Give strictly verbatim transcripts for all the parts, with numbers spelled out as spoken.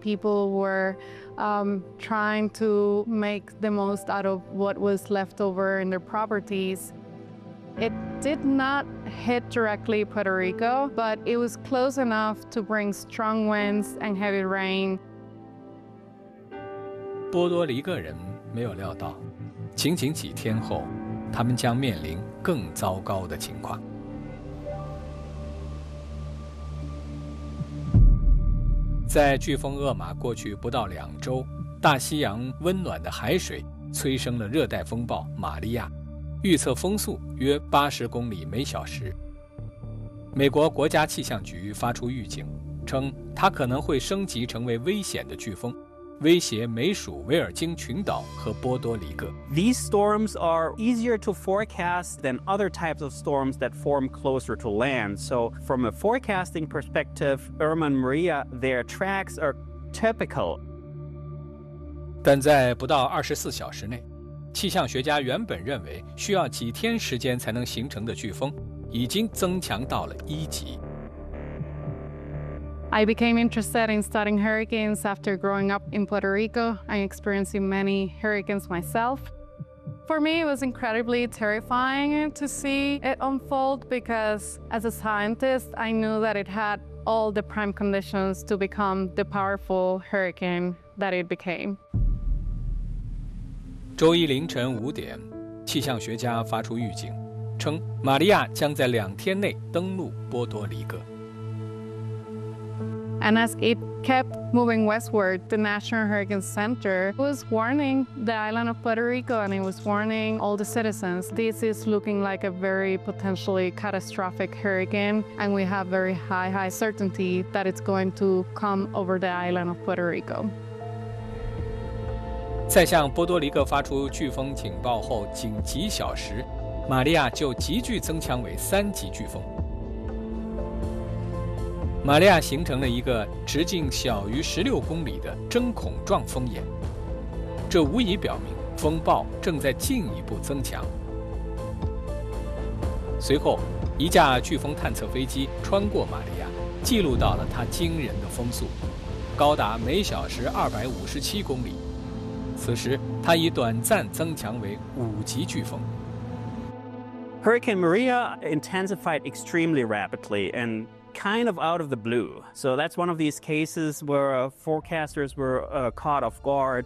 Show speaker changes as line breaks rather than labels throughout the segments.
people were um, trying to make the most out of what was left over in their properties. It did not hit directly Puerto Rico, but it was close enough to bring strong winds and heavy rain.
波多黎各人没有料到，仅仅几天后，他们将面临更糟糕的情况。在飓风厄马过去不到两周，大西洋温暖的海水催生了热带风暴玛利亚，预测风速约八十公里每小时。美国国家气象局发出预警，称它可能会升级成为危险的飓风，威胁美属维尔京群岛和波多黎各。
These storms are easier to forecast than other types of storms that form closer to land. So from a forecasting perspective, Irma and Maria, their tracks are typical.
但在不到二十四小时内，气象学家原本认为需要几天时间才能形成的飓风，已经增强到了一级。
I became interested in studying hurricanes after growing up in Puerto Rico and experiencing many hurricanes myself. For me, it was incredibly terrifying to see it unfold because as a scientist, I knew that it had all the prime conditions to become the powerful hurricane that it became.
周一凌晨五点，气象学家发出预警，称玛利亚将在两天内登陆波多黎各。
And as it kept moving westward, the National Hurricane Center was warning the island of Puerto Rico, and it was warning all the citizens. This is looking like a very potentially catastrophic hurricane, and we have very high, high certainty that it's going to come over the island of Puerto Rico.
在向波多黎各发出飓风警报后仅几小时，玛利亚就急剧增强为三级飓风。玛利亚形成了一个直径小于十六公里的针孔状风眼，这无疑表明风暴正在进一步增强。随后，一架飓风探测飞机穿过玛利亚，记录到了它惊人的风速，高达每小时二百五十七公里。此时，它已短暂增强为五级飓风。
Hurricane Maria intensified extremely rapidly and kind of out of the blue. So that's one of these cases where uh, forecasters were uh, caught off guard.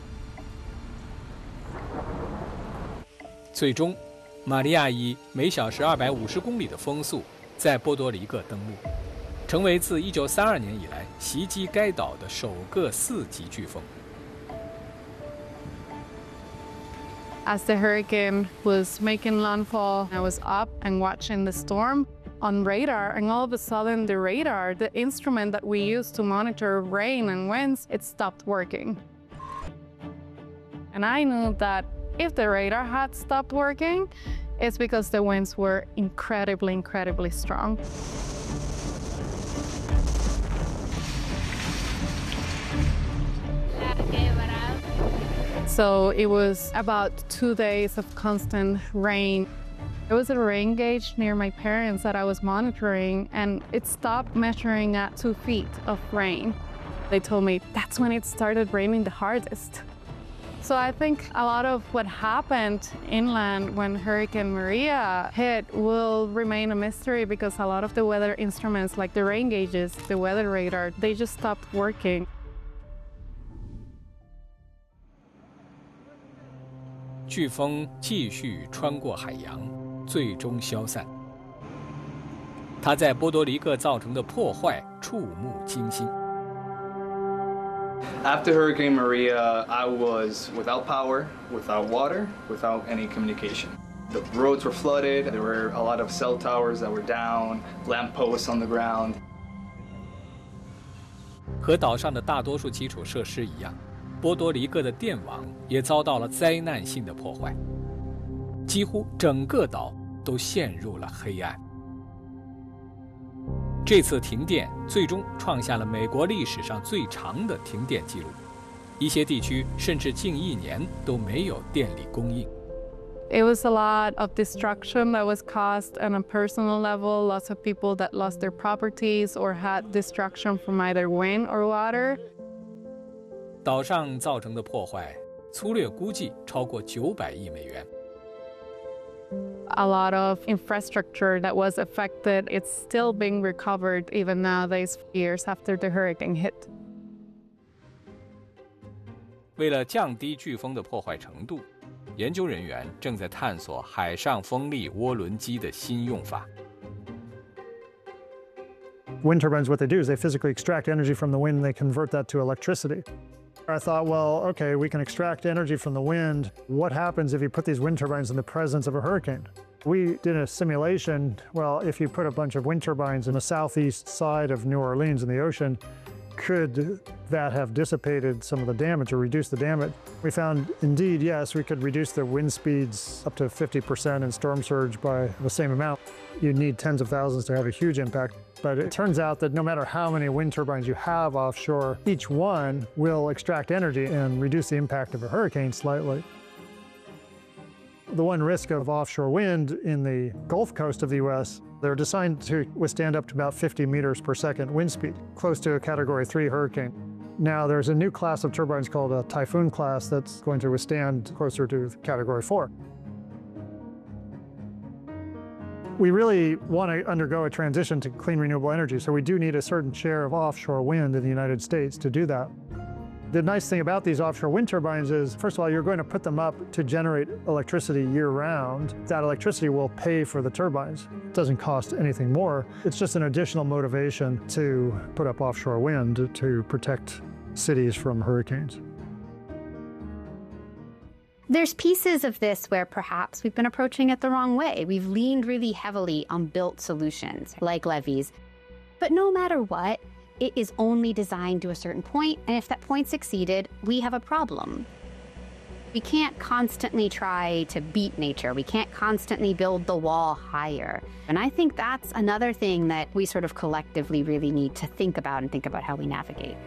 最终，玛利亚以每小时二百五十公里的风速在波多黎各登陆，成为自一九三二年以来袭击该岛的首个四级飓风。
As the hurricane was making landfall, I was up and watching the storm on radar, and all of a sudden the radar, the instrument that we use to monitor rain and winds, it stopped working. And I knew that if the radar had stopped working, it's because the winds were incredibly, incredibly strong. So it was about two days of constant rain. There was a rain gauge near my parents that I was monitoring, and it stopped measuring at two feet of rain. They told me that's when it started raining the hardest. So I think a lot of what happened inland when Hurricane Maria hit will remain a mystery because a lot of the weather instruments like the rain gauges, the weather radar, they just stopped working.
飓风继续穿过海洋，最终消散。它在波多黎各造成的破坏触目惊心。
After Hurricane Maria, I was without power, without water, without any communication. The roads were flooded. There were a lot of cell towers that were down, lampposts on the ground.
和岛上的大多数基础设施一样，波多黎各的电网也遭到了灾难性的破坏，几乎整个岛都陷入了黑暗。这次停电最终创下了美国历史上最长的停电记录，一些地区甚至近一年都没有电力供应。
It was a lot of destruction that was caused on a personal level, lots of people that lost their properties or had destruction from either wind or water.
岛上造成的破坏，粗略估计超过九百亿美元。
A lot of infrastructure that was affected, it's still being recovered even nowadays, years after the hurricane hit.
为了降低飓风的破坏程度，研究人员正在探索海上风力涡轮机的新用法。
Wind turbines, what they do is they physically extract energy from the wind and they convert that to electricity. I thought, well, okay, we can extract energy from the wind. What happens if you put these wind turbines in the presence of a hurricane? We did a simulation. Well, if you put a bunch of wind turbines in the southeast side of New Orleans in the ocean, could that have dissipated some of the damage or reduced the damage? We found, indeed, yes, we could reduce the wind speeds up to fifty percent and storm surge by the same amount. You'd need tens of thousands to have a huge impact. But it turns out that no matter how many wind turbines you have offshore, each one will extract energy and reduce the impact of a hurricane slightly. The one risk of offshore wind in the Gulf Coast of the U S, they're designed to withstand up to about fifty meters per second wind speed, close to a Category three hurricane. Now there's a new class of turbines called a Typhoon class that's going to withstand closer to Category four. We really want to undergo a transition to clean renewable energy, so we do need a certain share of offshore wind in the United States to do that. The nice thing about these offshore wind turbines is, first of all, you're going to put them up to generate electricity year-round. That electricity will pay for the turbines. It doesn't cost anything more. It's just an additional motivation to put up offshore wind to protect cities from hurricanes.
There's pieces of this where perhaps we've been approaching it the wrong way. We've leaned really heavily on built solutions, like levees. But no matter what, it is only designed to a certain point, and if that point's exceeded, we have a problem. We can't constantly try to beat nature. We can't constantly build the wall higher. And I think that's another thing that we sort of collectively really need to think about and think about how we navigate.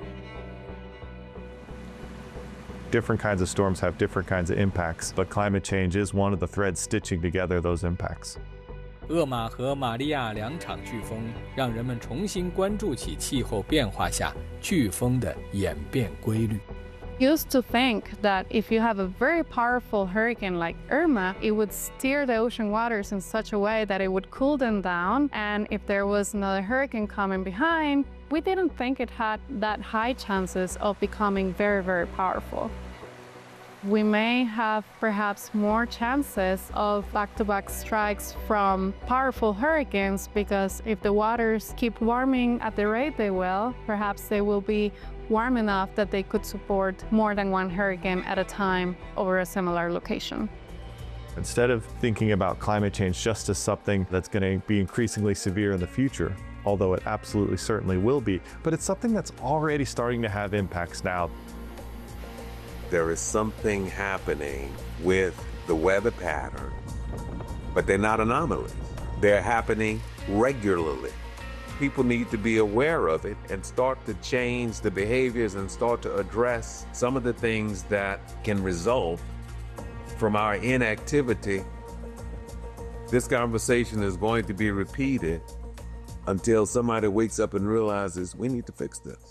Different kinds of storms have different kinds of impacts, but climate change is one of the threads stitching together those impacts.
厄马和玛利亚两场飓风让人们重新关注起气候变化下飓风的演变规律。
Used to think that if you have a very powerful hurricane like Irma, it would steer the ocean waters in such a way that it would cool them down, and if there was another hurricane coming behind, we didn't think it had that high chances of becoming very, very powerful. We may have perhaps more chances of back-to-back strikes from powerful hurricanes because if the waters keep warming at the rate they will, perhaps they will be warm enough that they could support more than one hurricane at a time over a similar location.
Instead of thinking about climate change just as something that's going to be increasingly severe in the future, although it absolutely certainly will be, but it's something that's already starting to have impacts now.
There is something happening with the weather patterns, but they're not anomalies. They're happening regularly. People need to be aware of it and start to change the behaviors and start to address some of the things that can result from our inactivity. This conversation is going to be repeated until somebody wakes up and realizes we need to fix this.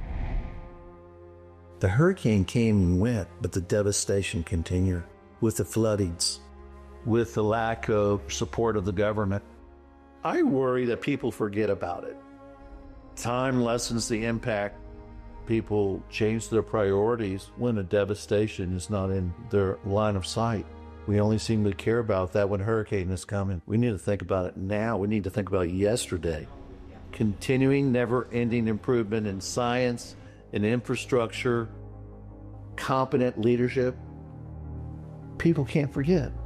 The hurricane came and went, but the devastation continued with the floodings, with the lack of support of the government. I worry that people forget about it. Time lessens the impact. People change their priorities when the devastation is not in their line of sight. We only seem to care about that when a hurricane is coming. We need to think about it now. We need to think about yesterday. Continuing, never-ending improvement in science, in infrastructure, competent leadership. People can't forget.